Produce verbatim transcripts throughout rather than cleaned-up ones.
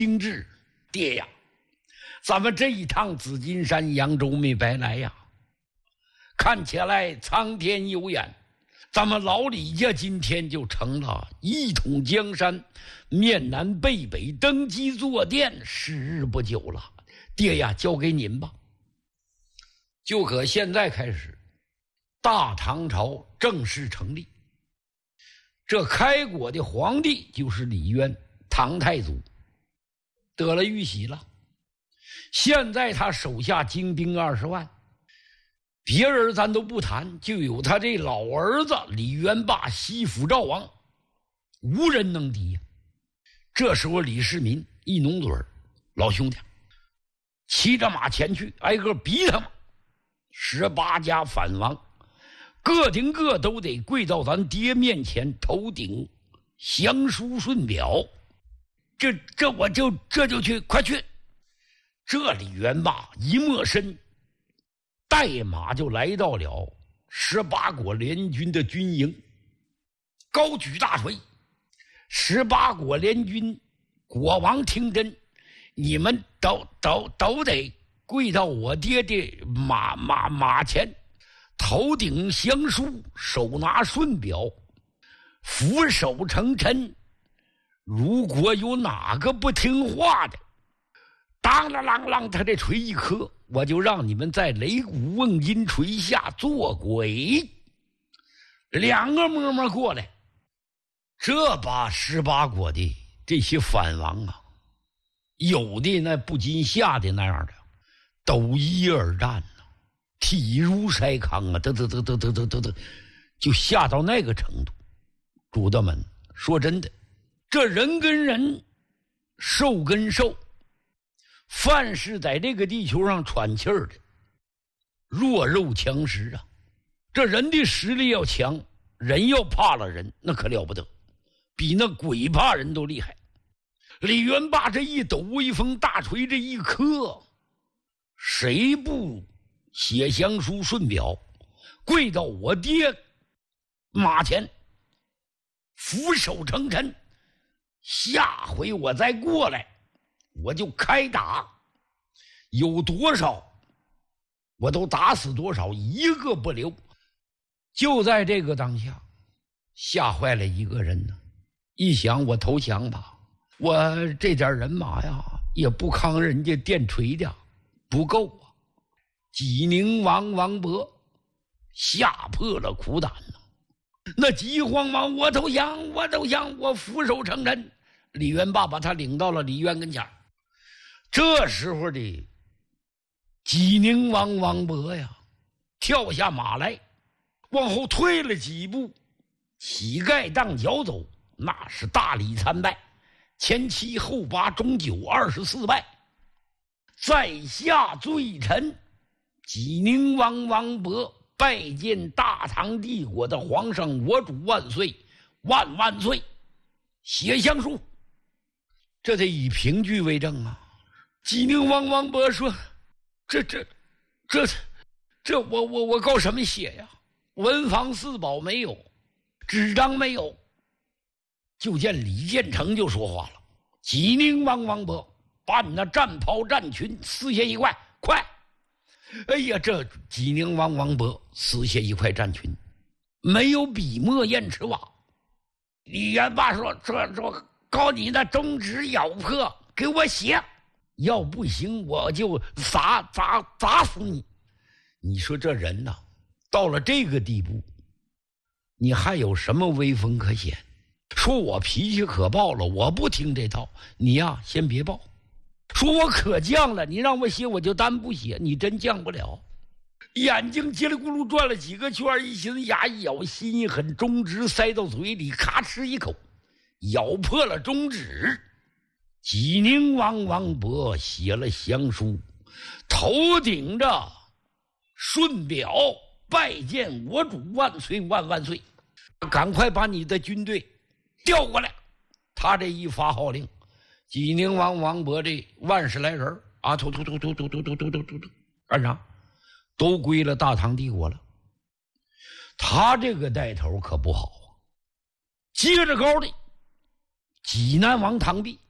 英志，爹呀，咱们这一趟紫金山扬州没白来呀！看起来苍天有眼，咱们老李家今天就成了一统江山，面南背北，登基坐殿，时日不久了。爹呀，交给您吧。就可现在开始，大唐朝正式成立。这开国的皇帝就是李渊，唐太祖，得了玉玺了。现在他手下精兵二十万，别人咱都不谈，就有他这老儿子李渊霸西府赵王，无人能敌呀。这时候李世民一拢嘴，老兄弟，骑着马前去，挨个逼他们。十八家反王，个顶个都得跪到咱爹面前，头顶降书顺表。这这我就这就去，快去！这李元霸一抹身，带马就来到了十八国联军的军营，高举大锤。十八国联军国王听真，你们都都都得跪到我爹的马马马前，头顶降书，手拿顺表，俯首称臣。如果有哪个不听话的，当啷啷啷，他这锤一磕，我就让你们在擂鼓瓮金锤下做鬼。两个嬷嬷过来，这把十八国的这些反王啊，有的那不禁吓得那样的，都一而战呐、啊，体如筛糠啊，得得得得得得得得，就吓到那个程度。主子们，说真的，这人跟人，兽跟兽，凡是在这个地球上喘气儿的，弱肉强食啊。这人的实力要强，人要怕了人，那可了不得，比那鬼怕人都厉害。李元霸这一抖威风，大锤这一磕，谁不写降书顺表，跪到我爹马前，俯首称臣，下回我再过来，我就开打，有多少我都打死多少，一个不留。就在这个当下，吓坏了一个人呢。一想，我投降吧，我这点人马呀，也不抗人家电锤的，不够啊。济宁王王勃吓破了苦胆呢，那急慌忙，我投降，我投降，我俯首称臣。李元霸把他领到了李渊跟前。这时候的济宁王王勃呀，跳下马来，往后退了几步，膝盖当脚走，那是大礼参拜，前七后八中九，二十四拜。在下罪臣济宁王王勃拜见大唐帝国的皇上，我主万岁，万万岁！写降书。这得以凭据为证啊！济宁王王勃说：“这这这这我我我告什么写呀？文房四宝没有，纸张没有。”就见李建成就说话了：“济宁王王勃，把你那战袍战裙撕下一块，快！”哎呀，这济宁王王勃撕下一块战裙，没有笔墨砚尺瓦。李元霸说：“说说，告你那中指咬破，给我写，要不行我就砸砸砸死你。”你说这人呐，到了这个地步，你还有什么威风可显？说我脾气可爆了，我不听这套，你呀先别爆。说我可犟了，你让我写我就单不写，你真犟不了。眼睛叽里咕噜转了几个圈，一寻思牙一咬，心一狠，中指塞到嘴里，咔哧一口咬破了中指。济宁王王勃写了降书，头顶着顺表拜见我主万岁万万岁，赶快把你的军队调过来。他这一发号令，济宁王王勃这万十来人啊，突突突突突突突突突突突，干啥？都归了大唐帝国了。他这个带头可不好啊。接着高的济南王唐弼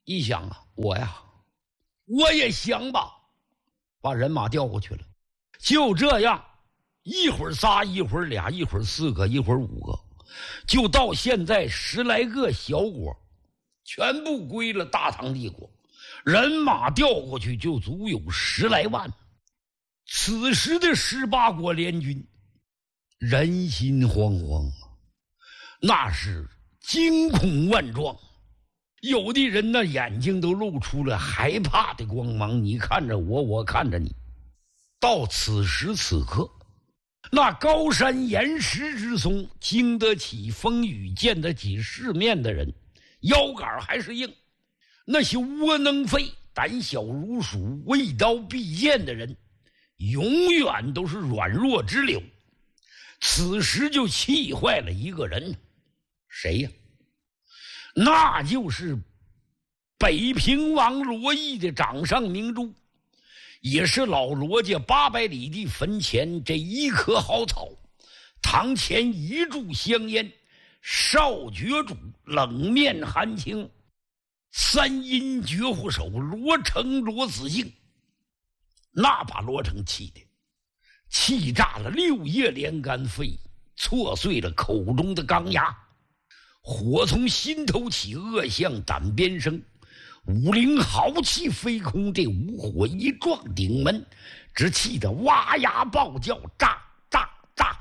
一想啊，我呀，我也想吧，把人马调过去了。就这样，一会儿仨，一会儿俩，一会儿四个，一会儿五个，就到现在十来个小国，全部归了大唐帝国，人马调过去就足有十来万。此时的十八国联军人心惶惶啊，那是惊恐万状，有的人那眼睛都露出了害怕的光芒，你看着我，我看着你。到此时此刻，那高山岩石之松，经得起风雨见得起世面的人，腰杆还是硬；那些窝囊废胆小如鼠畏刀必剑的人，永远都是软弱之流。此时就气坏了一个人，谁呀？那就是北平王罗毅的掌上明珠，也是老罗家八百里地坟前这一棵好草，堂前一炷香烟，少爵主冷面含情，三阴绝户手罗成罗子敬。那把罗成气的气炸了六叶连肝肺，挫碎了口中的钢牙，火从心头起，恶向胆边生。武陵豪气飞空，这五火一撞顶门，只气得哇呀爆叫，炸炸炸！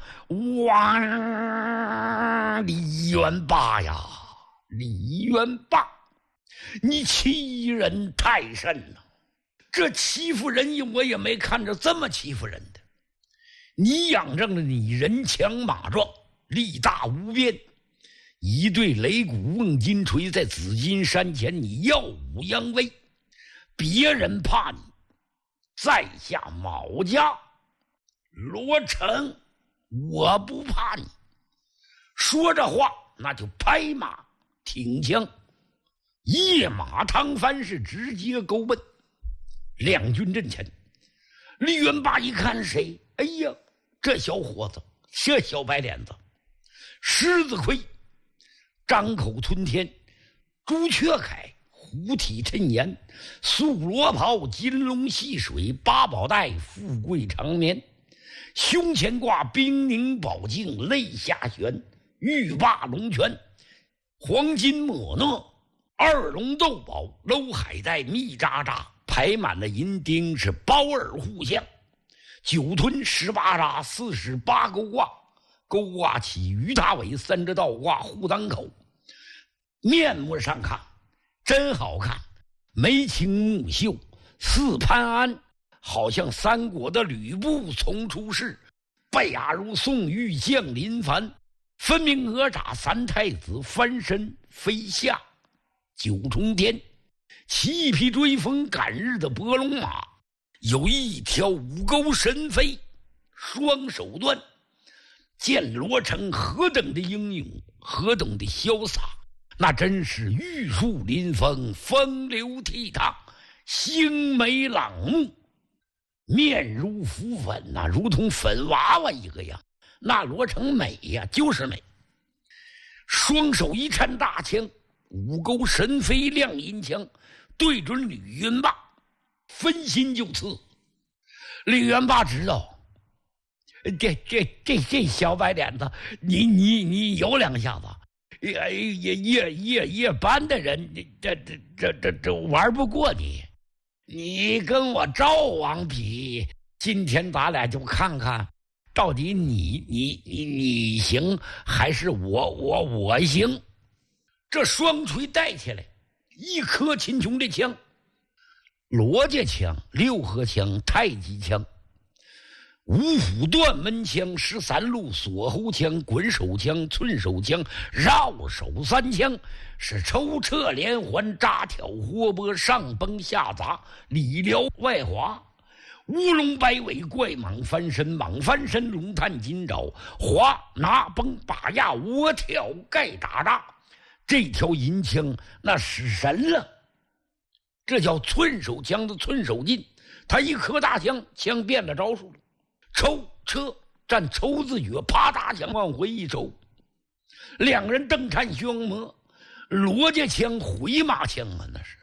哇！李元霸呀，李元霸，你欺人太甚了！这欺负人，我也没看着这么欺负人的。你仰仗着你人强马壮，力大无边，一对擂鼓瓮金锤在紫金山前，你耀武扬威，别人怕你，在下毛家罗成，我不怕你。说这话，那就拍马挺枪，夜马趟翻，是直接勾奔两军阵前。李元霸一看谁，哎呀，这小伙子，这小白脸子，狮子盔，张口吞天，朱雀铠，虎体衬颜，素罗袍，金龙戏水，八宝带，富贵长眠，胸前挂冰凝宝镜，肋下悬玉霸龙泉，黄金抹诺，二龙斗宝，搂海带，密渣渣，排满了银钉，是包耳互相，九吞十八扎，四十八勾挂，勾挂起鱼大尾，三只倒挂护裆口。面目上看真好看，眉清目秀，似潘安，好像三国的吕布从出世，贝雅如宋玉将林凡，分明哪吒三太子翻身飞下九重天，骑一匹追风赶日的伯龙马，有一条五钩神飞，双手端，见罗成何等的英勇，何等的潇洒，那真是玉树临风，风流倜傥，星眉朗目，面如浮粉呐、啊，如同粉娃娃一个样。那罗成美呀，就是美。双手一颤大枪，五钩神飞亮银枪，对准吕元霸，分心就刺。吕元霸知道，这这这这小白脸子，你你你有两下子。也也也也一般的人，这这这这这玩不过你。你跟我赵王比，今天咱俩就看看，到底你你你你行还是我我我行？这双锤带起来，一颗秦琼的枪，罗家枪、六合枪、太极枪、五虎断门枪、十三路锁喉枪、滚手枪、寸手枪、绕手三枪，是抽撤连环，扎挑活拨，上崩下砸，里撩外滑，乌龙摆尾，怪蟒翻身，蟒翻身，龙探金爪，滑拿崩把压，窝挑盖打扎。这条银枪那使神了，这叫寸手枪的寸手劲。他一颗大枪，枪变了招数了。抽车站抽字诀，啪嗒枪往回一抽，两人瞪看相磨。罗家枪回马枪啊，那是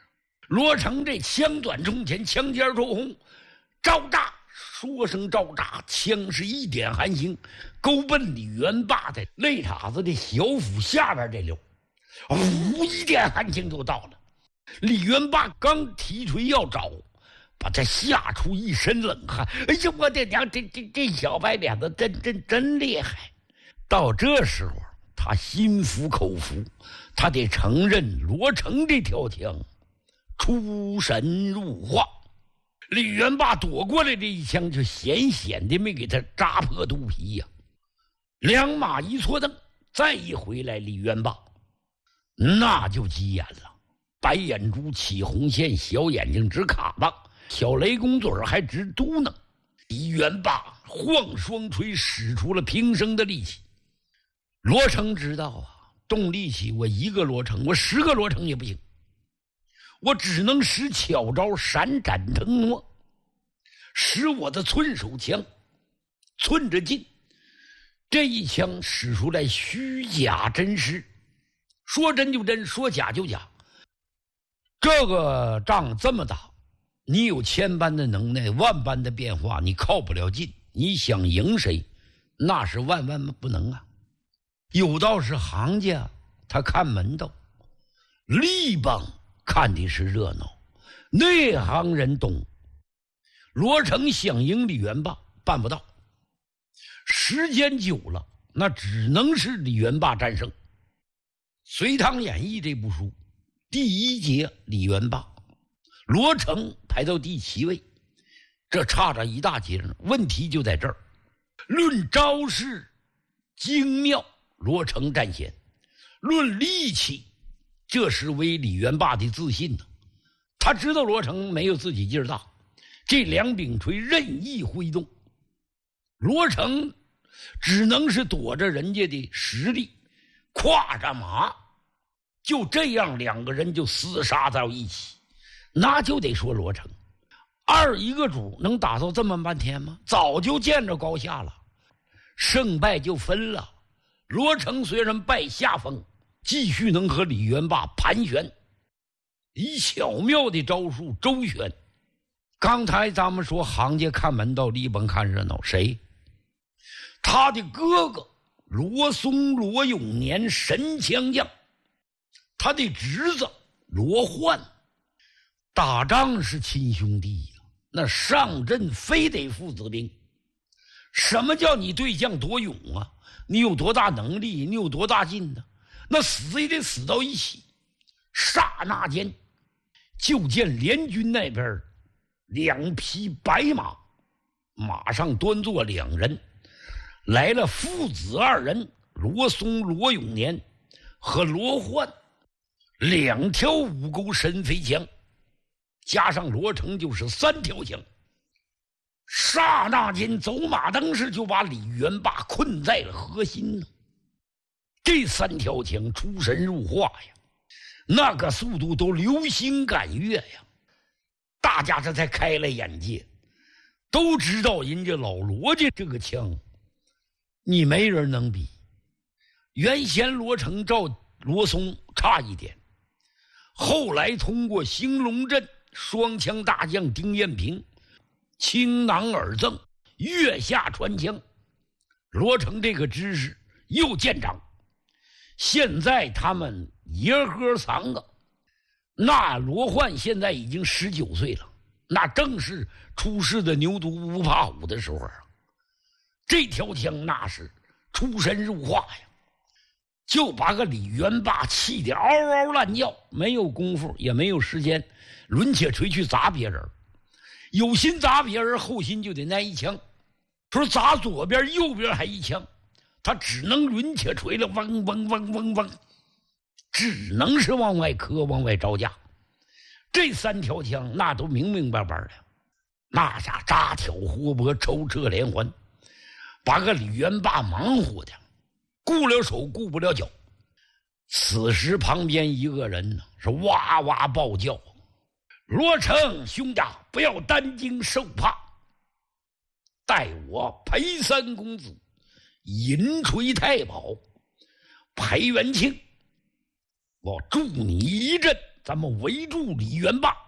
罗成这枪短冲前，枪尖抽红，招炸，说声招炸，枪是一点寒星，勾奔李元霸的肋叉子的小腹下边这溜，呜，一点寒星就到了。李元霸刚提锤要找，把他吓出一身冷汗。哎呀，我的娘！这这这小白脸子真真真厉害。到这时候，他心服口服，他得承认罗成这条枪出神入化。李元霸躲过来这一枪，就险险的没给他扎破肚皮呀、啊。两马一错蹬，再一回来，李元霸那就急眼了，白眼珠起红线，小眼睛直卡巴，小雷公嘴还直嘟囔。李元霸晃双锤，使出了平生的力气。罗成知道啊，动力气我一个罗成，我十个罗成也不行，我只能使巧招闪展腾挪，使我的寸手枪寸着劲。这一枪使出来虚假真实，说真就真，说假就假。这个仗这么打，你有千般的能耐，万般的变化，你靠不了近。你想赢谁，那是万万不能啊。有道是行家他看门道，吏帮看的是热闹，内行人懂。罗成想赢李元霸办不到，时间久了那只能是李元霸战胜。《隋唐演义》这部书第一节，李元霸，罗成排到第七位，这差着一大截呢。问题就在这儿，论招式精妙，罗成占先；论力气，这是为李元霸的自信呢。他知道罗成没有自己劲儿大，这两柄锤任意挥动，罗成只能是躲着人家的实力，跨着马，就这样两个人就厮杀到一起。那就得说罗成二一个主能打到这么半天吗？早就见着高下了，胜败就分了。罗成虽然败下风，继续能和李元霸盘旋，以巧妙的招数周旋。刚才咱们说行家看门道，吏帮看热闹，谁？他的哥哥罗松罗永年神枪将，他的侄子罗焕，打仗是亲兄弟呀、啊，那上阵非得父子兵。什么叫你对将多勇啊？你有多大能力，你有多大劲呢？那死也得死到一起。刹那间，就见联军那边两匹白马，马上端坐两人，来了父子二人，罗松罗永年和罗焕，两条五钩神飞枪，加上罗成就是三条枪。刹那间走马灯似就把李元霸困在了核心呢。这三条枪出神入化呀，那个速度都流星赶月呀，大家这才开了眼界，都知道人家老罗家这个枪你没人能比。原先罗成照罗松差一点，后来通过兴隆镇双枪大将丁彦平倾囊而赠，月下传枪，罗成这个知识又见长。现在他们爷哥三个，那罗焕现在已经十九岁了，那正是出世的牛犊不怕虎的时候啊。这条枪那是出神入化呀，就把个李元霸气得嗷嗷乱叫，没有功夫也没有时间抡起锤去砸别人，有心砸别人，后心就得那一枪。说砸左边右边还一枪，他只能抡起锤了，嗡嗡嗡嗡嗡，只能是往外磕，往外招架。这三条枪那都明明白白的，那下扎挑活搏，抽掣连环，把个李元霸忙活的顾了手顾不了脚。此时旁边一个人呢是哇哇暴叫：罗成兄弟，不要担惊受怕，待我裴三公子银锤太保裴元庆，我助你一阵，咱们围住李元霸，